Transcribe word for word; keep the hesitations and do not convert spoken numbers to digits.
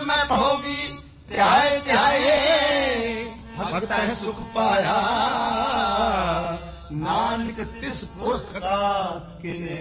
मैं भोगी ध्याय ध्याए भगत है सुख पाया नानक तिस पुरख का किने